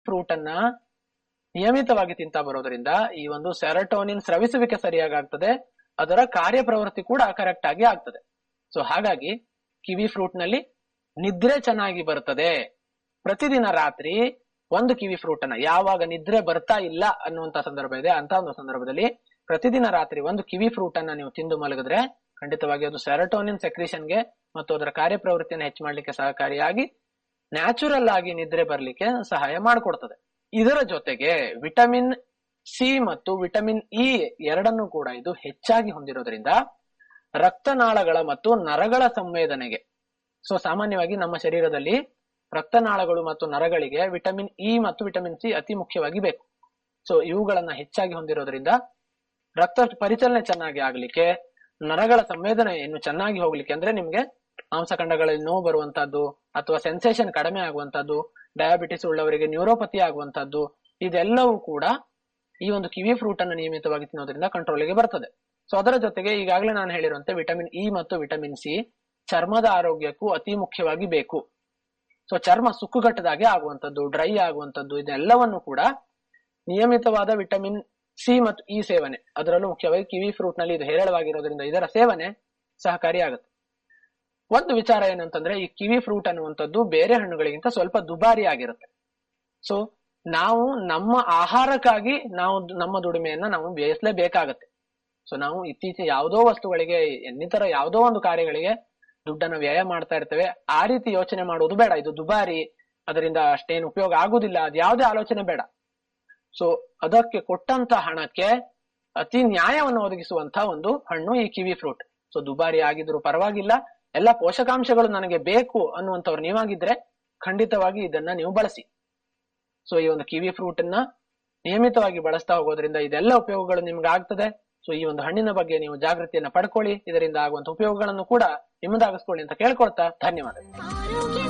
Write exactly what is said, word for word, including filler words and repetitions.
Fruit ಅನ್ನ ನಿಯಮಿತವಾಗಿ ತಿಂತಾ ಬರೋದ್ರಿಂದ ಈ ಒಂದು ಸೆರೋಟೋನಿನ್ ಸ್ರವಿಸುವಿಕೆ ಸರಿಯಾಗಿ ಆಗ್ತದೆ, ಅದರ ಕಾರ್ಯಪ್ರವೃತ್ತಿ ಕೂಡ ಕರೆಕ್ಟ್ ಆಗಿ ಆಗ್ತದೆ. ಸೊ ಹಾಗಾಗಿ ಕಿವಿ ಫ್ರೂಟ್ ನಲ್ಲಿ ನಿದ್ರೆ ಚೆನ್ನಾಗಿ ಬರ್ತದೆ. ಪ್ರತಿದಿನ ರಾತ್ರಿ ಒಂದು ಕಿವಿ ಫ್ರೂಟ್ ಅನ್ನ, ಯಾವಾಗ ನಿದ್ರೆ ಬರ್ತಾ ಇಲ್ಲ ಅನ್ನುವಂತ ಸಂದರ್ಭ ಇದೆ ಅಂತ ಒಂದು ಸಂದರ್ಭದಲ್ಲಿ ಪ್ರತಿದಿನ ರಾತ್ರಿ ಒಂದು ಕಿವಿ ಫ್ರೂಟ್ ಅನ್ನ ನೀವು ತಿಂದು ಮಲಗಿದ್ರೆ ಖಂಡಿತವಾಗಿ ಅದು ಸೆರೋಟೋನಿನ್ ಸೆಕ್ರೀಷನ್ಗೆ ಮತ್ತು ಅದರ ಕಾರ್ಯಪ್ರವೃತ್ತಿಯನ್ನು ಹೆಚ್ಚು ಮಾಡ್ಲಿಕ್ಕೆ ಸಹಕಾರಿಯಾಗಿ ನ್ಯಾಚುರಲ್ ಆಗಿ ನಿದ್ರೆ ಬರ್ಲಿಕ್ಕೆ ಸಹಾಯ ಮಾಡಿಕೊಡ್ತದೆ. ಇದರ ಜೊತೆಗೆ ವಿಟಮಿನ್ ಸಿ ಮತ್ತು ವಿಟಮಿನ್ ಇ ಎರಡನ್ನೂ ಕೂಡ ಇದು ಹೆಚ್ಚಾಗಿ ಹೊಂದಿರೋದ್ರಿಂದ ರಕ್ತನಾಳಗಳ ಮತ್ತು ನರಗಳ ಸಂವೇದನೆಗೆ, ಸೊ ಸಾಮಾನ್ಯವಾಗಿ ನಮ್ಮ ಶರೀರದಲ್ಲಿ ರಕ್ತನಾಳಗಳು ಮತ್ತು ನರಗಳಿಗೆ ವಿಟಮಿನ್ ಇ ಮತ್ತು ವಿಟಮಿನ್ ಸಿ ಅತಿ ಮುಖ್ಯವಾಗಿ ಬೇಕು. ಸೊ ಇವುಗಳನ್ನ ಹೆಚ್ಚಾಗಿ ಹೊಂದಿರೋದ್ರಿಂದ ರಕ್ತ ಪರಿಚಲನೆ ಚೆನ್ನಾಗಿ ಆಗ್ಲಿಕ್ಕೆ, ನರಗಳ ಸಂವೇದನೆಯನ್ನು ಚೆನ್ನಾಗಿ ಹೋಗ್ಲಿಕ್ಕೆ, ಅಂದ್ರೆ ನಿಮ್ಗೆ ಮಾಂಸಖಂಡಗಳಲ್ಲಿ ನೋವು ಬರುವಂತಹದ್ದು ಅಥವಾ ಸೆನ್ಸೇಷನ್ ಕಡಿಮೆ ಆಗುವಂತಹದ್ದು, ಡಯಾಬಿಟಿಸ್ ಉಳ್ಳವರಿಗೆ ನ್ಯೂರೋಪತಿ ಆಗುವಂತಹದ್ದು, ಇದೆಲ್ಲವೂ ಕೂಡ ಈ ಒಂದು ಕಿವಿ ಫ್ರೂಟ್ ಅನ್ನು ನಿಯಮಿತವಾಗಿ ತಿನ್ನೋದ್ರಿಂದ ಕಂಟ್ರೋಲಿಗೆ ಬರ್ತದೆ. ಸೊ ಅದರ ಜೊತೆಗೆ ಈಗಾಗಲೇ ನಾನು ಹೇಳಿರುವಂತೆ ವಿಟಮಿನ್ ಇ ಮತ್ತು ವಿಟಮಿನ್ ಸಿ ಚರ್ಮದ ಆರೋಗ್ಯಕ್ಕೂ ಅತಿ ಮುಖ್ಯವಾಗಿ ಬೇಕು. ಸೊ ಚರ್ಮ ಸುಕ್ಕುಗಟ್ಟದಾಗೆ ಆಗುವಂತದ್ದು, ಡ್ರೈ ಆಗುವಂತದ್ದು, ಇದೆಲ್ಲವನ್ನು ಕೂಡ ನಿಯಮಿತವಾದ ವಿಟಮಿನ್ ಸಿ ಮತ್ತು ಇ ಸೇವನೆ, ಅದರಲ್ಲೂ ಮುಖ್ಯವಾಗಿ ಕಿವಿ ಫ್ರೂಟ್ ನಲ್ಲಿ ಇದು ಹೇರಳವಾಗಿರೋದ್ರಿಂದ ಇದರ ಸೇವನೆ ಸಹಕಾರಿಯಾಗುತ್ತೆ. ಒಂದು ವಿಚಾರ ಏನಂತಂದ್ರೆ ಈ ಕಿವಿ ಫ್ರೂಟ್ ಅನ್ನುವಂಥದ್ದು ಬೇರೆ ಹಣ್ಣುಗಳಿಗಿಂತ ಸ್ವಲ್ಪ ದುಬಾರಿ ಆಗಿರುತ್ತೆ. ಸೊ ನಾವು ನಮ್ಮ ಆಹಾರಕ್ಕಾಗಿ ನಾವು ನಮ್ಮ ದುಡಿಮೆಯನ್ನ ನಾವು ಬೇಯಿಸಲೇಬೇಕಾಗತ್ತೆ. ಸೊ ನಾವು ಇತ್ತೀಚೆಗೆ ಯಾವುದೋ ವಸ್ತುಗಳಿಗೆ, ಇನ್ನಿತರ ಯಾವುದೋ ಒಂದು ಕಾರ್ಯಗಳಿಗೆ ದುಡ್ಡನ್ನು ವ್ಯಯ ಮಾಡ್ತಾ ಇರ್ತೇವೆ. ಆ ರೀತಿ ಯೋಚನೆ ಮಾಡುವುದು ಬೇಡ. ಇದು ದುಬಾರಿ, ಅದರಿಂದ ಅಷ್ಟೇನು ಉಪಯೋಗ ಆಗುದಿಲ್ಲ, ಅದು ಯಾವುದೇ ಆಲೋಚನೆ ಬೇಡ. ಸೊ ಅದಕ್ಕೆ ಕೊಟ್ಟಂತ ಹಣಕ್ಕೆ ಅತಿ ನ್ಯಾಯವನ್ನು ಒದಗಿಸುವಂತ ಒಂದು ಹಣ್ಣು ಈ ಕಿವಿ ಫ್ರೂಟ್. ಸೊ ದುಬಾರಿ ಆಗಿದ್ರು ಪರವಾಗಿಲ್ಲ, ಎಲ್ಲ ಪೋಷಕಾಂಶಗಳು ನನಗೆ ಬೇಕು ಅನ್ನುವಂಥವ್ರು ನೀವಾಗಿದ್ರೆ ಖಂಡಿತವಾಗಿ ಇದನ್ನ ನೀವು ಬಳಸಿ. ಸೊ ಈ ಒಂದು ಕಿವಿ ಫ್ರೂಟ್ ಅನ್ನ ನಿಯಮಿತವಾಗಿ ಬಳಸ್ತಾ ಹೋಗೋದ್ರಿಂದ ಇದೆಲ್ಲ ಉಪಯೋಗಗಳು ನಿಮ್ಗೆ ಆಗ್ತದೆ. ಸೊ ಈ ಒಂದು ಹಣ್ಣಿನ ಬಗ್ಗೆ ನೀವು ಜಾಗೃತಿಯನ್ನ ಪಡ್ಕೊಳ್ಳಿ, ಇದರಿಂದ ಆಗುವಂತ ಉಪಯೋಗಗಳನ್ನು ಕೂಡ ನಿಮ್ಮದಾಗಿಸ್ಕೊಳ್ಳಿ ಅಂತ ಕೇಳ್ಕೊಳ್ತಾ ಧನ್ಯವಾದ.